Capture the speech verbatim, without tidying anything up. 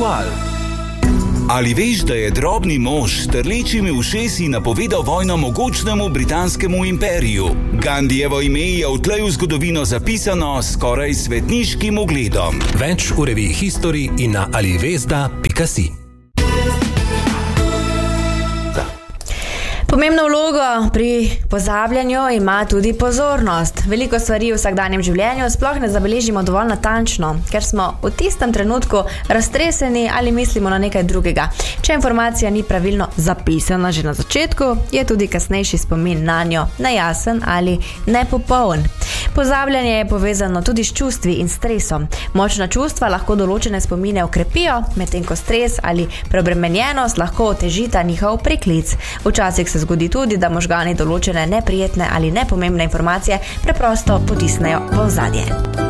ritual. Ali veš, da je drobni mož s trlečimi ušesi napovedal vojno mogočnemu britanskemu imperiju? Gandijevo ime je odtlej v zgodovino zapisano skoraj svetniškim ugledom. Več v reviji History in na alivezda pika si. Pomembno vlogo pri pozabljanju ima tudi pozornost. Veliko stvari v vsakdanjem življenju sploh ne zabeležimo dovolj natančno, ker smo v tistem trenutku raztreseni ali mislimo na nekaj drugega. Če informacija ni pravilno zapisana že na začetku, je tudi kasnejši spomin nanjo nejasen ali nepopoln. Pozabljanje je povezano tudi s čustvi in stresom. Močna čustva lahko določene spomine okrepijo, medtem ko stres ali preobremenjenost lahko otežita njihov priklic. Včasih se zgodi tudi, da možgani določene neprijetne ali nepomembne informacije preprosto potisnejo v ozadje.